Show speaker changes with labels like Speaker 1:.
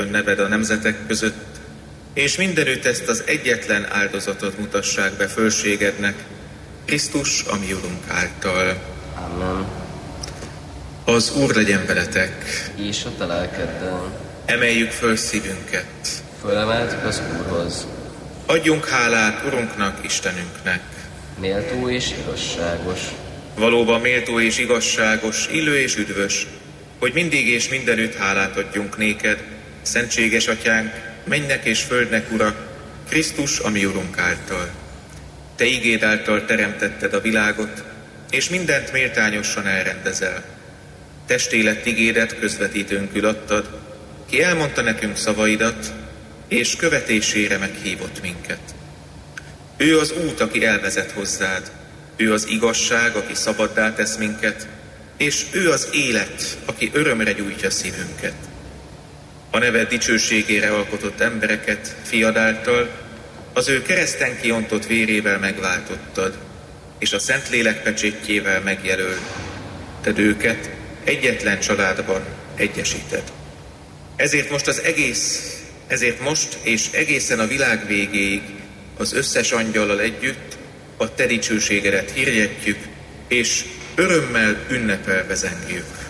Speaker 1: dicsősödjön neved a nemzetek között, és mindenütt ezt az egyetlen áldozatot mutassák be fölségednek, Krisztus, a mi Urunk által.
Speaker 2: Amen.
Speaker 1: Az Úr legyen veletek.
Speaker 2: És a te lelkeddel.
Speaker 1: Emeljük föl szívünket.
Speaker 2: Fölemeltük az Úrhoz.
Speaker 1: Adjunk hálát Urunknak, Istenünknek.
Speaker 2: Méltó és igazságos.
Speaker 1: Valóban méltó és igazságos, illő és üdvös, hogy mindig és mindenütt hálát adjunk néked, szentséges Atyánk, mennynek és földnek Ura, Krisztus, a mi Urunk által. Te igéd által teremtetted a világot, és mindent méltányosan elrendezel. Testé lett igédet közvetítőnkül adtad, ki elmondta nekünk szavaidat, és követésére meghívott minket. Ő az út, aki elvezet hozzád, ő az igazság, aki szabaddá tesz minket, és ő az élet, aki örömre gyújtja szívünket. A neved dicsőségére alkotott embereket fiad által, az ő kereszten kiontott vérével megváltottad, és a Szentlélek pecsétjével megjelöl. Ted őket egyetlen családban egyesíted. Ezért most és egészen a világ végéig az összes angyallal együtt a te dicsőségedet hirdetjük, és örömmel ünnepelve zengjük.